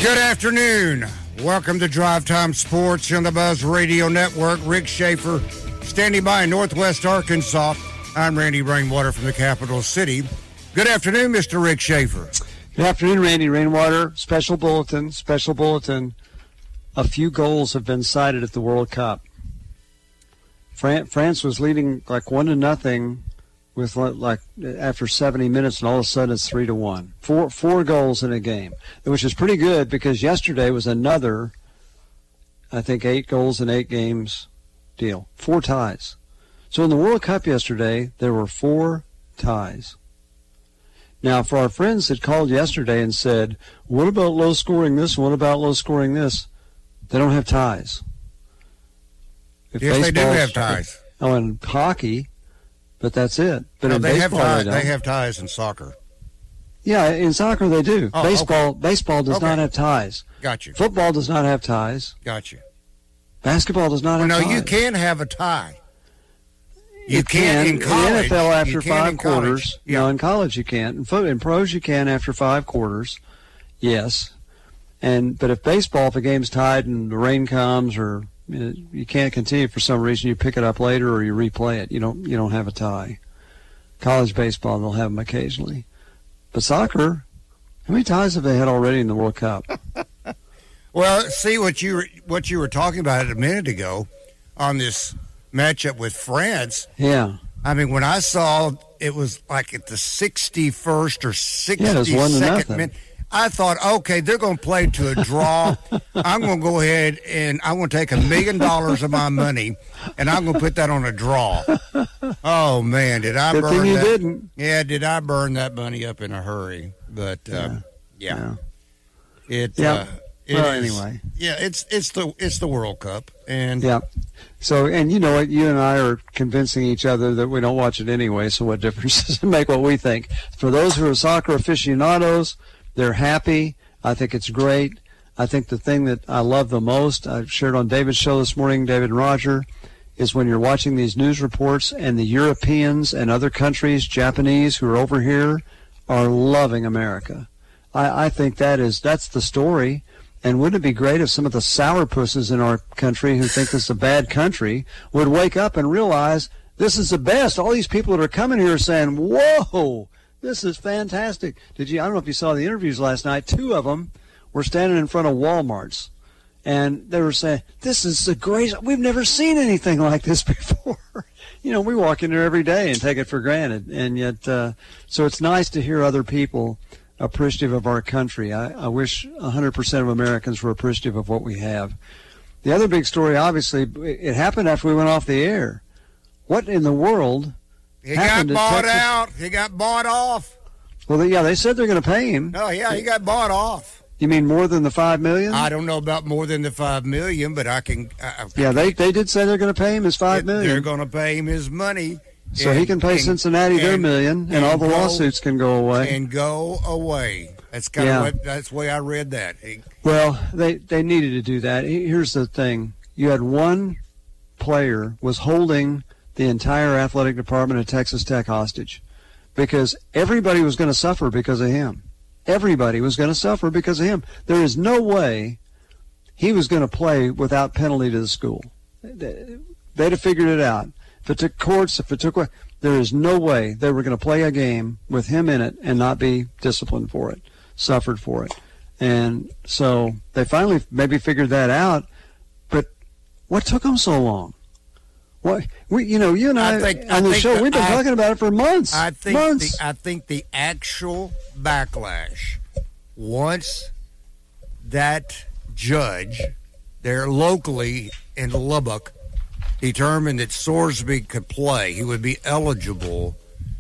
Good afternoon. Welcome to Drive Time Sports on the Buzz Radio Network. Rick Schaefer standing by in Northwest Arkansas. I'm Randy Rainwater from the capital city. Good afternoon, Mr. Rick Schaefer. Good afternoon, Randy Rainwater. Special bulletin. A few goals have been cited at the World Cup. France was leading like 1-0 with like after 70 minutes, and all of a sudden it's 3-1. Four goals in a game, which is pretty good because yesterday was another, I think, 8 goals in 8 games deal. 4 ties. So in the World Cup yesterday, there were 4 ties. Now, for our friends that called yesterday and said, what about low scoring this? What about low scoring this? They don't have ties. Yes, they do have ties. Oh, in hockey, but that's it. But no, in they baseball, have ties. They have ties in soccer. Yeah, in soccer they do. Oh, Baseball does not have ties. Got you. Football does not have ties. Got you. Basketball does not have ties. No, you can have a tie. You can in college. In the NFL after 5 quarters. Yeah. No, in college you can't. In pros you can after 5 quarters. Yes. But if the game's tied and the rain comes or you can't continue for some reason, you pick it up later or you replay it. You don't have a tie. College baseball, they'll have them occasionally. But soccer, how many ties have they had already in the World Cup? Well, see what you were talking about a minute ago on this matchup with France. Yeah. I mean, when I saw it was like at the 61st or 62nd minute, I thought, okay, they're going to play to a draw. I'm going to go ahead and I'm going to take $1 million of my money, and I'm going to put that on a draw. Oh, man, did I burn that? Good thing you didn't. Yeah, did I burn that money up in a hurry? But, yeah. Anyway. Yeah, it's the World Cup. And yeah. So, and you know what? You and I are convincing each other that we don't watch it anyway, so what difference does it make what we think? For those who are soccer aficionados, they're happy. I think it's great. I think the thing that I love the most, I've shared on David's show this morning, David and Roger, is when you're watching these news reports and the Europeans and other countries, Japanese who are over here, are loving America. I think that's the story. And wouldn't it be great if some of the sourpusses in our country who think this is a bad country would wake up and realize this is the best. All these people that are coming here are saying, whoa, this is fantastic. I don't know if you saw the interviews last night. 2 of them were standing in front of Walmarts. And they were saying, this is the greatest. We've never seen anything like this before. We walk in there every day and take it for granted. And yet, so it's nice to hear other people appreciative of our country. I wish 100% of Americans were appreciative of what we have. The other big story, obviously, it happened after we went off the air. What in the world happened? He got bought out. He got bought off. Well, they said they're going to pay him. Oh, yeah, he got bought off. You mean more than the $5 million? I don't know about more than the $5 million, but I can. They did say they're going to pay him his $5 million. They're going to pay him his money. So he can pay Cincinnati their $1 million, and all the lawsuits can go away. And go away. That's kind of that's the way I read that. Well, they needed to do that. Here's the thing: you had one player was holding the entire athletic department of Texas Tech hostage because everybody was going to suffer because of him. Everybody was going to suffer because of him. There is no way he was going to play without penalty to the school. They'd have figured it out. If it took courts, there is no way they were going to play a game with him in it and not be disciplined for it, suffered for it. And so they finally maybe figured that out. But what took them so long? What you and I on the show, we've been talking about it for months. I think the actual backlash, once that judge there locally in Lubbock determined that Sorsby could play, he would be eligible,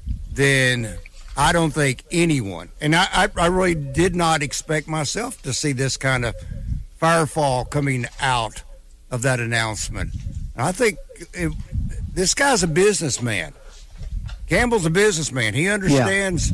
then I don't think anyone, and I really did not expect myself to see this kind of firefall coming out of that announcement. And I think this guy's a businessman. Campbell's a businessman. He understands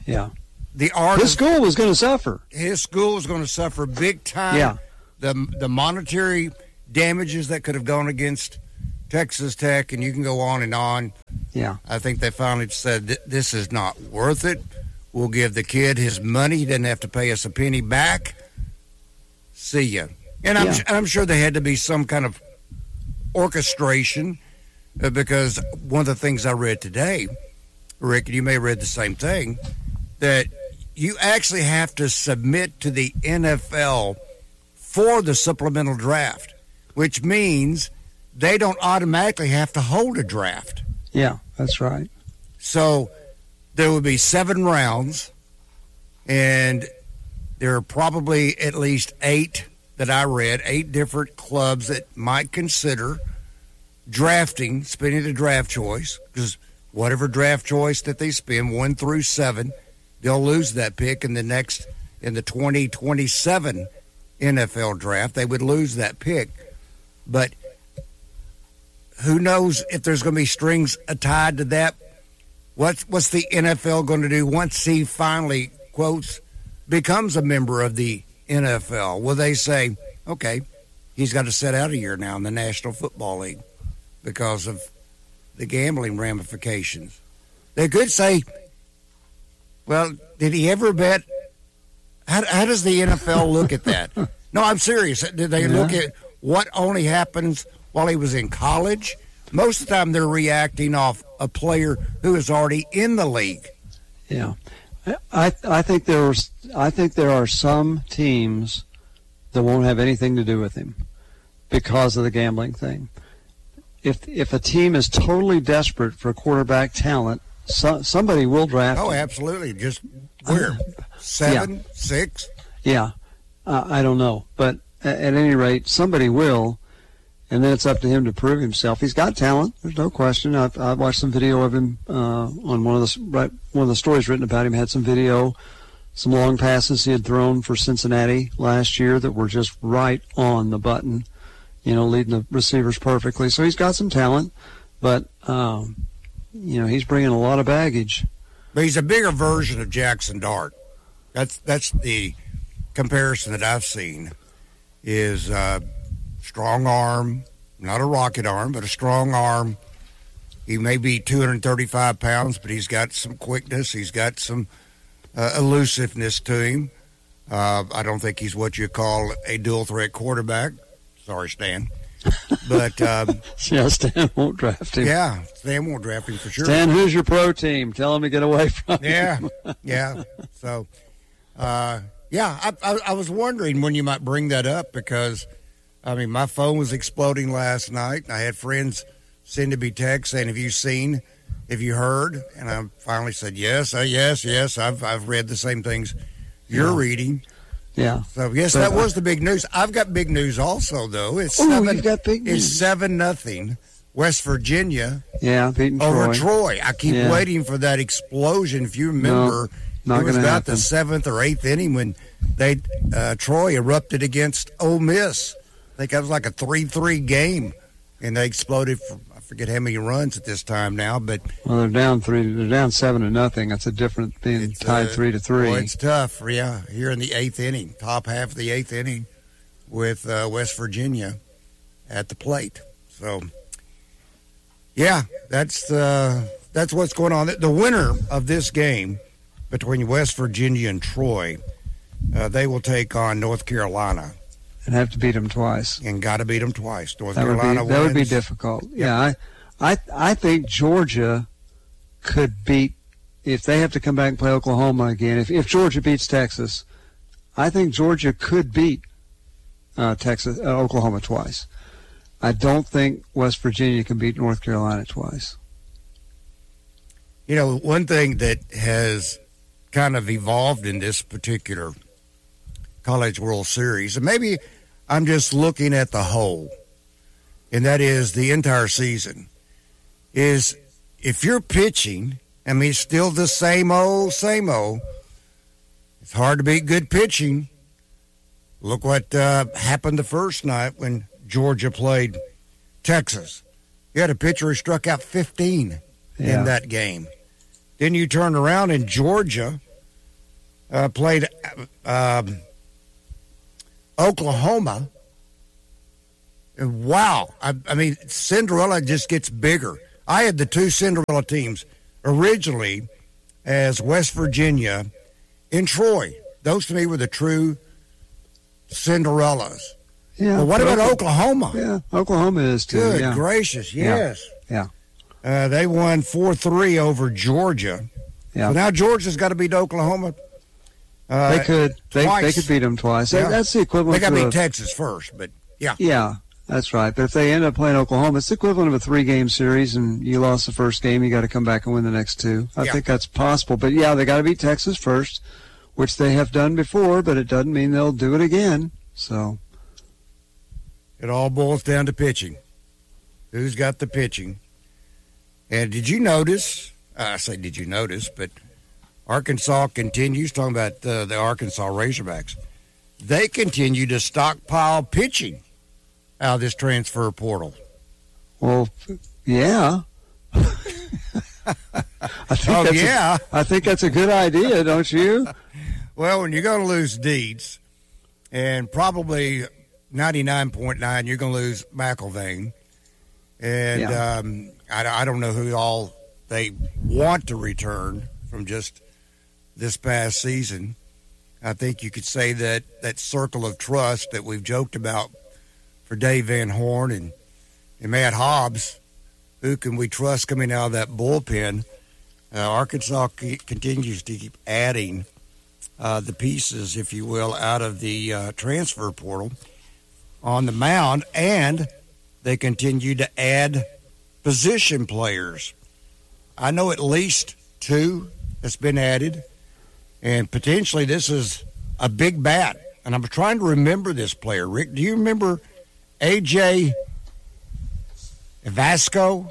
the art. His school was going to suffer. His school was going to suffer big time. Yeah. The monetary damages that could have gone against Texas Tech, and you can go on and on. Yeah. I think they finally said, this is not worth it. We'll give the kid his money. He doesn't have to pay us a penny back. see you. And I'm sure there had to be some kind of orchestration because one of the things I read today, Rick, and you may have read the same thing, that you actually have to submit to the NFL for the supplemental draft, which means they don't automatically have to hold a draft. Yeah, that's right. So there would be 7 rounds, and there are probably at least 8 that I read, 8 different clubs that might consider spending the draft choice, because whatever draft choice that they spend, 1 through 7, they'll lose that pick in the 2027 NFL draft. They would lose that pick. But who knows if there's going to be strings tied to that? What's the NFL going to do once he finally, quotes, becomes a member of the NFL? Will they say, okay, he's got to sit out a year now in the National Football League because of the gambling ramifications? They could say, well, did he ever bet? How does the NFL look at that? No, I'm serious. Did they look at what only happens while he was in college? Most of the time they're reacting off a player who is already in the league. Yeah. I think there are some teams that won't have anything to do with him because of the gambling thing. If a team is totally desperate for quarterback talent, somebody will draft him. Oh, absolutely. Just where? 7, 6? Yeah. I don't know. But at any rate, somebody will, and then it's up to him to prove himself. He's got talent. There's no question. I've watched some video of him on one of the stories written about him. Had some video, some long passes he had thrown for Cincinnati last year that were just right on the button, leading the receivers perfectly. So he's got some talent, but he's bringing a lot of baggage. But he's a bigger version of Jackson Dart. That's the comparison that I've seen. Is strong arm, not a rocket arm, but a strong arm. He may be 235 pounds, but he's got some quickness. He's got some elusiveness to him. I don't think he's what you call a dual-threat quarterback. Sorry, Stan. But Stan won't draft him. Yeah, Stan won't draft him for sure. Stan, who's your pro team? Tell him to get away from him. Yeah. So, I was wondering when you might bring that up because, my phone was exploding last night. I had friends send me texts saying, have you heard? And I finally said, yes. I've read the same things you're reading. Yeah. So, yes, that was the big news. I've got big news also, though. You've got big news. It's 7-0. West Virginia beating over Troy. I keep waiting for that explosion. If you remember, it was about the 7th or 8th inning when Troy erupted against Ole Miss. I think that was like a 3-3 game, and they exploded for I forget how many runs at this time now. But they're down 7-0. That's a different being tied 3-3. Well, it's tough, here in the 8th inning, top half of the 8th inning, with West Virginia at the plate. So, that's what's going on. The winner of this game between West Virginia and Troy, they will take on North Carolina. And have to beat them twice. And got to beat them twice. North Carolina wins. That would be difficult. Yeah, I think Georgia could beat, if they have to come back and play Oklahoma again, if Georgia beats Texas, I think Georgia could beat Oklahoma twice. I don't think West Virginia can beat North Carolina twice. One thing that has kind of evolved in this particular College World Series, and maybe I'm just looking at the whole, and that is the entire season, is if you're pitching, it's still the same old. It's hard to beat good pitching. Look what happened the first night when Georgia played Texas. You had a pitcher who struck out 15 in that game. Then you turned around and Georgia played Oklahoma. And wow, Cinderella just gets bigger. I had the 2 Cinderella teams originally as West Virginia and Troy. Those to me were the true Cinderellas. Yeah. Well, what about Oklahoma? Yeah, Oklahoma is too. Good yeah. gracious, yes. Yeah. They won 4-3 over Georgia. Yeah. So now Georgia's got to beat Oklahoma. They could twice. beat them twice. Yeah. That's the equivalent. They got to beat Texas first, but yeah. Yeah, that's right. But if they end up playing Oklahoma, it's the equivalent of a 3-game series, and you lost the first game, you got to come back and win the next 2. I think that's possible. But yeah, they got to beat Texas first, which they have done before, but it doesn't mean they'll do it again. So it all boils down to pitching. Who's got the pitching? And did you notice? I say, did you notice? But Arkansas continues, talking about the Arkansas Razorbacks, they continue to stockpile pitching out of this transfer portal. Well, yeah. I think that's a good idea, don't you? Well, when you're going to lose Deeds, and probably 99.9, you're going to lose McIlvain. And I don't know who all they want to return from just this past season. I think you could say that circle of trust that we've joked about for Dave Van Horn and Matt Hobbs, who can we trust coming out of that bullpen? Arkansas continues to keep adding the pieces, if you will, out of the transfer portal on the mound, and they continue to add position players. I know at least 2 that's been added, and potentially this is a big bat. And I'm trying to remember this player. Rick, do you remember A.J. Evasco?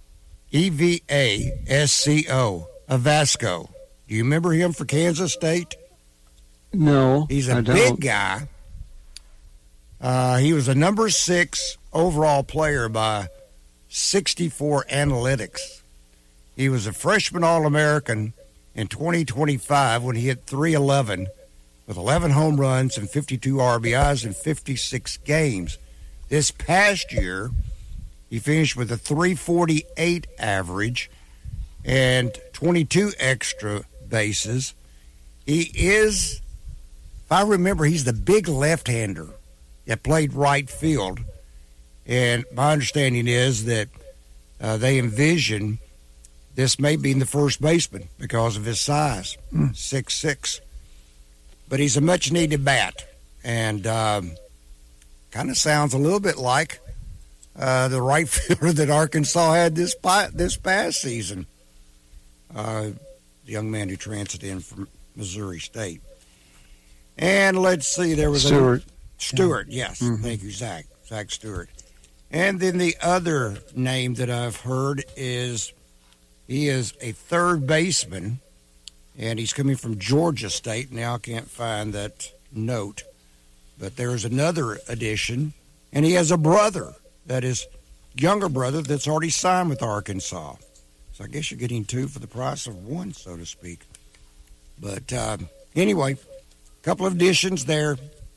E-V-A-S-C-O. Evasco. Do you remember him for Kansas State? No, he's a big guy. He was a number 6 overall player by 64 Analytics. He was a freshman All-American in 2025 when he hit .311 with 11 home runs and 52 RBIs in 56 games. This past year, he finished with a .348 average and 22 extra bases. He is, if I remember, he's the big left-hander that played right field. And my understanding is that they envision this may be the first baseman because of his size, 6'6". But he's a much-needed bat, and kind of sounds a little bit like the right fielder that Arkansas had this past season, the young man who transferred in from Missouri State. And let's see, there was Stewart, yes. Mm-hmm. Thank you, Zach Stewart. And then the other name that I've heard is he is a third baseman, and he's coming from Georgia State. Now I can't find that note, but there's another addition, and he has a brother, that is younger brother, that's already signed with Arkansas. So I guess you're getting 2 for the price of 1, so to speak. But anyway, a couple of additions there.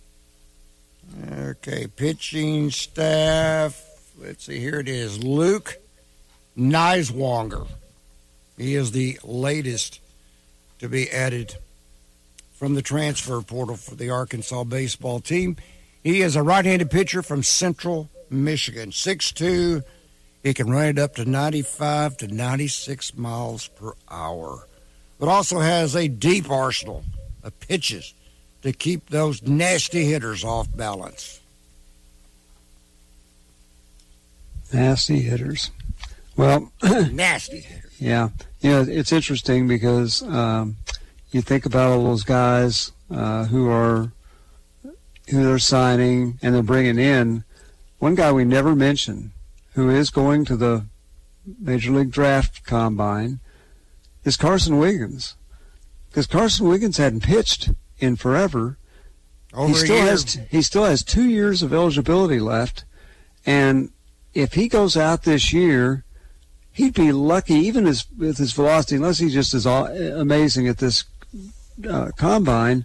Okay, pitching staff. Let's see, here it is. Luke Neiswanger. He is the latest to be added from the transfer portal for the Arkansas baseball team. He is a right-handed pitcher from Central Michigan. 6'2". He can run it up to 95 to 96 miles per hour. But also has a deep arsenal of pitches to keep those nasty hitters off balance. Nasty hitters. Well, nasty hitters. Yeah. It's interesting because you think about all those guys who they're signing and they're bringing in. One guy we never mentioned who is going to the Major League Draft Combine is Carson Wiggins. Because Carson Wiggins hadn't pitched in forever. He still has 2 years of eligibility left, and if he goes out this year, he'd be lucky, even with his velocity, unless he's just as amazing at this combine.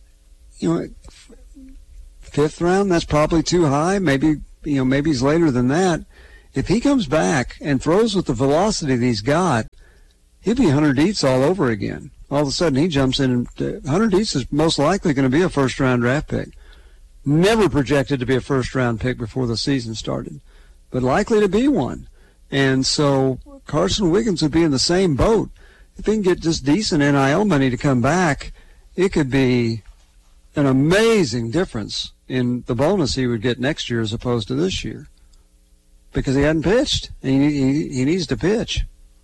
5th round, that's probably too high. Maybe he's later than that. If he comes back and throws with the velocity that he's got, he'll be Hunter Dietz all over again. All of a sudden, he jumps in, and Hunter Dietz is most likely going to be a first-round draft pick. never projected to be a first-round pick before the season started, but likely to be one. And so Carson Wiggins would be in the same boat. If he can get just decent NIL money to come back, it could be an amazing difference in the bonus he would get next year as opposed to this year, because he hadn't pitched. He needs to pitch.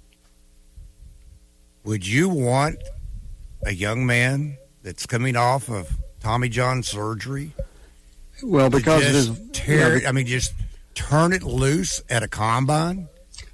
Would you want a young man that's coming off of Tommy John surgery? Well, because it is just turn it loose at a combine?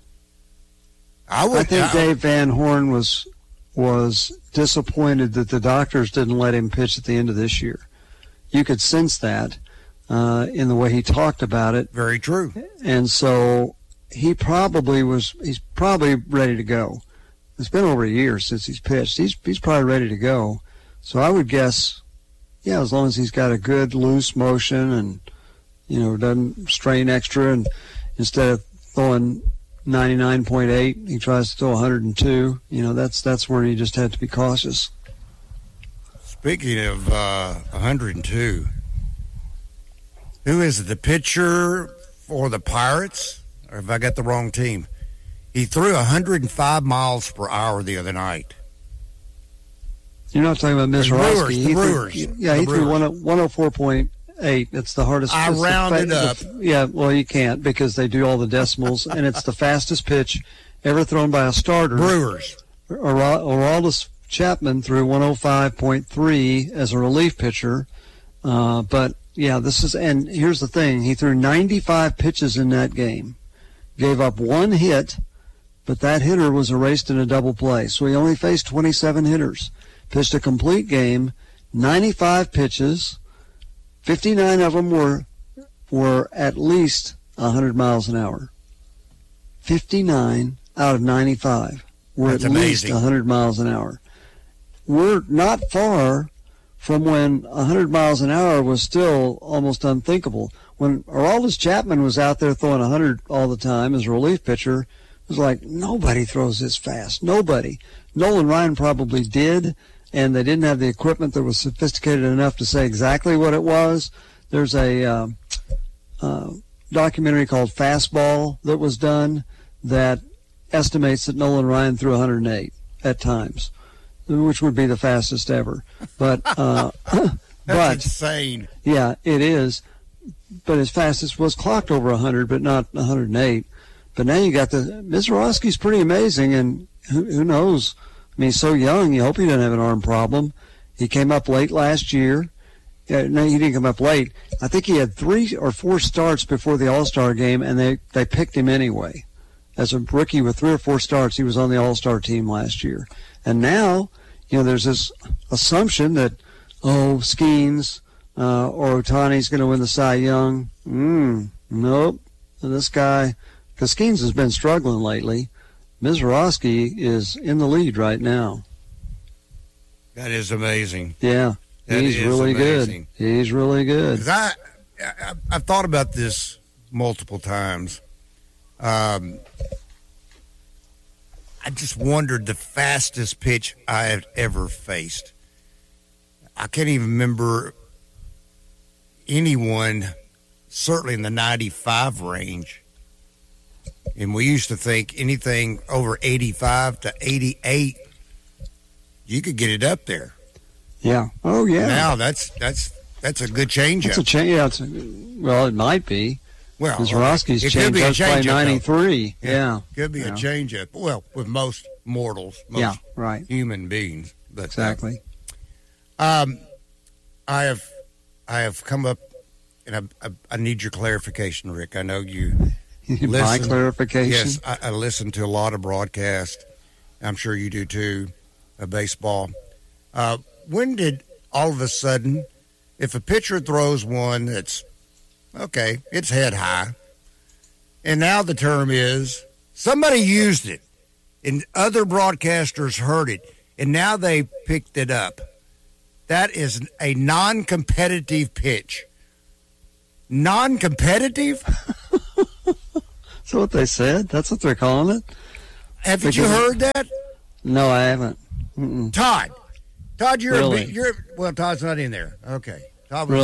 I think Dave Van Horn was disappointed that the doctors didn't let him pitch at the end of this year. You could sense that in the way he talked about it. Very true. And so he's probably ready to go. It's been over a year since he's pitched. He's probably ready to go. So I would guess, yeah, as long as he's got a good loose motion and, doesn't strain extra, and instead of throwing 99.8, he tries to throw 102. That's where you just have to be cautious. Speaking of 102, who is it, the pitcher for the Pirates? Or have I got the wrong team? He threw 105 miles per hour the other night. You're not talking about Mizrahi. The Brewers. He threw 104.8. It's the hardest. I rounded up. Well, you can't because they do all the decimals, and it's the fastest pitch ever thrown by a starter. Brewers. Aroldis Chapman threw 105.3 as a relief pitcher. But, yeah, and here's the thing. He threw 95 pitches in that game, gave up one hit, but that hitter was erased in a double play. So he only faced 27 hitters, pitched a complete game, 95 pitches, 59 of them were at least 100 miles an hour. 59 out of 95 were That's at amazing. least 100 miles an hour. We're not far from when 100 miles an hour was still almost unthinkable. When Aroldis Chapman was out there throwing 100 all the time as a relief pitcher, it was like nobody throws this fast. Nobody. Nolan Ryan probably did, and they didn't have the equipment that was sophisticated enough to say exactly what it was. There's a documentary called Fastball that was done that estimates that Nolan Ryan threw 108 at times, which would be the fastest ever. But That's insane. Yeah, it is. But his fastest was clocked over 100, but not 108. But now you got Mizrahi's pretty amazing, and who knows? I mean, he's so young, you hope he doesn't have an arm problem. He came up late last year. No, he didn't come up late. I think he had 3 or 4 starts before the All-Star game, and they picked him anyway. As a rookie with 3 or 4 starts, he was on the All-Star team last year. And now, there's this assumption that, Skeens or Ohtani's going to win the Cy Young. Nope. And this guy, because Skeens has been struggling lately, Mizrahi is in the lead right now. That is amazing. Yeah, he's really good. He's really good. 'Cause I've thought about this multiple times. I just wondered the fastest pitch I have ever faced. I can't even remember anyone, certainly in the 95 range. And we used to think anything over 85 to 88, you could get it up there. Yeah. Oh, yeah. Now that's a good changeup. It's a change. Yeah, well, it might be. Well, Mizrahi's change by 93. Yeah. Could be a changeup. Well, with most mortals, most human beings. But, exactly. I have come up, and I need your clarification, Rick. I know you. My clarification? Yes, I listen to a lot of broadcasts. I'm sure you do too, baseball. When did all of a sudden, if a pitcher throws one that's, okay, it's head high, and now the term is somebody used it, and other broadcasters heard it, and now they picked it up. That is a non-competitive pitch. Non-competitive? That's what they said. That's what they're calling it. Haven't you heard that? No, I haven't. Mm-mm. Todd, really? Well, Todd's not in there. Okay. Todd was really?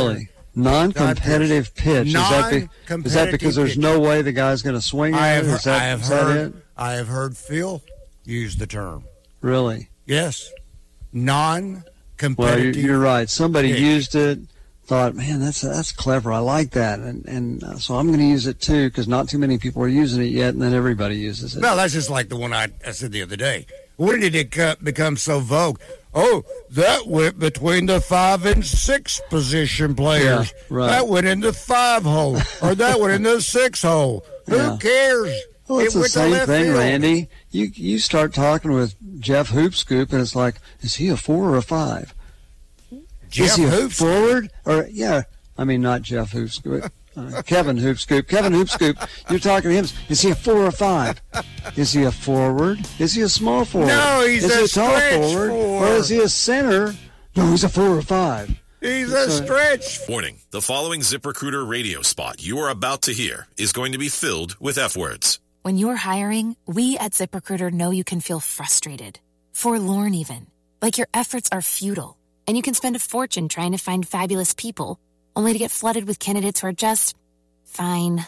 Non-competitive pitch. Is that because there's no way the guy's going to swing at it? I have heard Phil use the term. Really? Yes. Non-competitive. Well, you're right. Somebody used it, thought, man, that's clever. I like that. And so I'm going to use it too, because not too many people are using it yet, and then everybody uses it. Well, that's just like the one I said the other day. When did it become so vogue? Oh, that went between the 5 and 6 position players. Yeah, right. That went in the 5 hole, or that went in the 6 hole. Who cares? Well, it's the same thing, Randy. You start talking with Jeff Hoopscoop, and it's like, is he a 4 or a 5? Is he a forward? Or not Jeff Hoopscoop. Kevin Hoopscoop. Kevin Hoopscoop, you're talking to him. Is he a 4 or a 5? Is he a forward? Is he a small forward? No, he's a tall forward. Or is he a center? No, he's a 4 or 5. He's a stretch. Warning, the following ZipRecruiter radio spot you are about to hear is going to be filled with F-words. When you're hiring, we at ZipRecruiter know you can feel frustrated, forlorn even, like your efforts are futile, and you can spend a fortune trying to find fabulous people, only to get flooded with candidates who are just fine.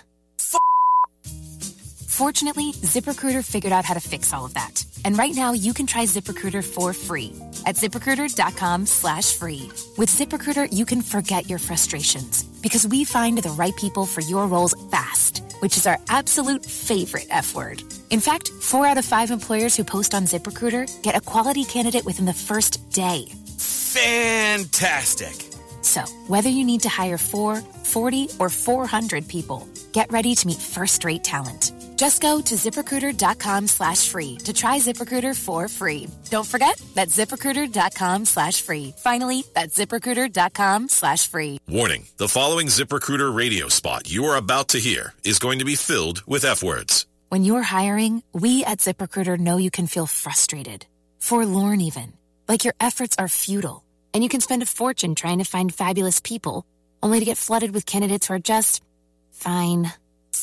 Fortunately, ZipRecruiter figured out how to fix all of that. And right now, you can try ZipRecruiter for free at ZipRecruiter.com/free. With ZipRecruiter, you can forget your frustrations because we find the right people for your roles fast, which is our absolute favorite F word. In fact, 4 out of 5 employers who post on ZipRecruiter get a quality candidate within the first day. Fantastic. So, whether you need to hire 4, 40, or 400 people, get ready to meet first-rate talent. Just go to ZipRecruiter.com/free to try ZipRecruiter for free. Don't forget, that's ZipRecruiter.com/free. Finally, that's ZipRecruiter.com/free. Warning, the following ZipRecruiter radio spot you are about to hear is going to be filled with F-words. When you're hiring, we at ZipRecruiter know you can feel frustrated, forlorn even, like your efforts are futile, and you can spend a fortune trying to find fabulous people, only to get flooded with candidates who are just fine.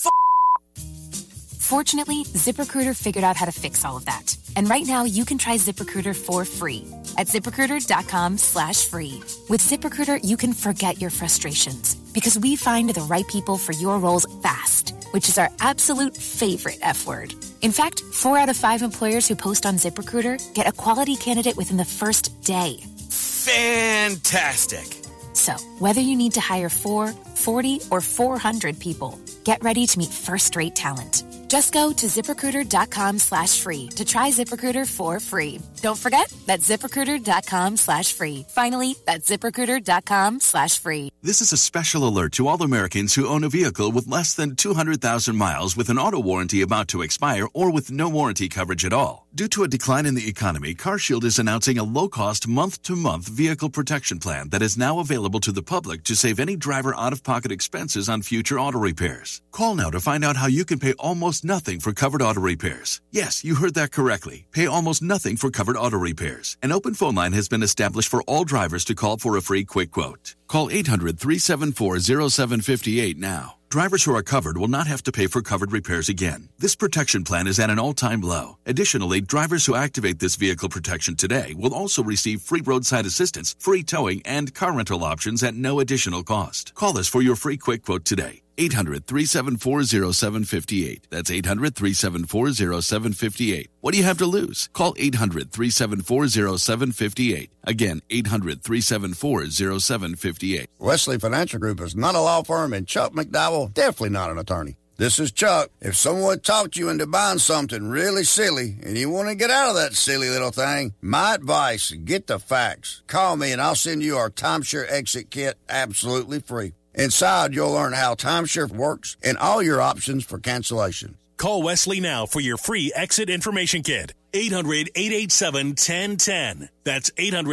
Fortunately, ZipRecruiter figured out how to fix all of that. And right now, you can try ZipRecruiter for free at ZipRecruiter.com/free. With ZipRecruiter, you can forget your frustrations because we find the right people for your roles fast, which is our absolute favorite F word. In fact, 4 out of 5 employers who post on ZipRecruiter get a quality candidate within the first day. Fantastic. So, whether you need to hire 4, 40, or 400 people, get ready to meet first-rate talent. Just go to ZipRecruiter.com/free to try ZipRecruiter for free. Don't forget, that's ZipRecruiter.com/free. Finally, that's ZipRecruiter.com/free. This is a special alert to all Americans who own a vehicle with less than 200,000 miles with an auto warranty about to expire or with no warranty coverage at all. Due to a decline in the economy, CarShield is announcing a low-cost month-to-month vehicle protection plan that is now available to the public to save any driver out-of-pocket expenses on future auto repairs. Call now to find out how you can pay almost nothing for covered auto repairs. Yes, you heard that correctly. Pay almost nothing for covered auto repairs. An open phone line has been established for all drivers to call for a free quick quote. Call 800-374-0758 now. Drivers who are covered will not have to pay for covered repairs again. This protection plan is at an all-time low. Additionally, drivers who activate this vehicle protection today will also receive free roadside assistance, free towing, and car rental options at no additional cost. Call us for your free quick quote today. 800-374-0758. That's 800-374-0758. What do you have to lose? Call 800-374-0758. Again, 800-374-0758. Wesley Financial Group is not a law firm, and Chuck McDowell, definitely not an attorney. This is Chuck. If someone talked you into buying something really silly and you want to get out of that silly little thing, my advice, get the facts. Call me and I'll send you our timeshare exit kit absolutely free. Inside, you'll learn how timeshare works and all your options for cancellation. Call Wesley now for your free exit information kit. 800-887-1010. That's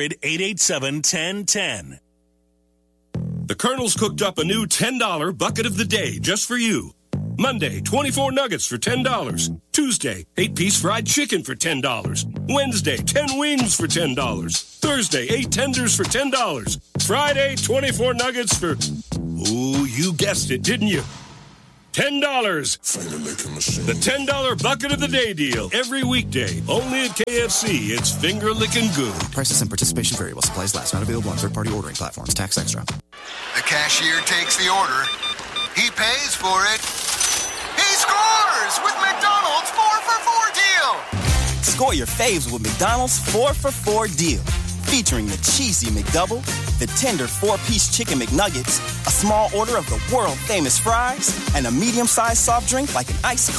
800-887-1010. The Colonel's cooked up a new $10 bucket of the day just for you. Monday, 24 nuggets for $10. Tuesday, 8-piece fried chicken for $10. Wednesday, 10 wings for $10. Thursday, 8 tenders for $10. Friday, 24 nuggets for, ooh, you guessed it, didn't you? $10. The $10 bucket of the day deal. Every weekday. Only at KFC. It's finger licking good. Prices and participation vary while supplies last. Not available on third-party ordering platforms. Tax extra. The cashier takes the order. He pays for it. He scores with McDonald's 4-for-4 deal. Score your faves with McDonald's 4-for-4 deal. Featuring the cheesy McDouble, the tender 4-piece chicken McNuggets, a small order of the world-famous fries, and a medium-sized soft drink like an ice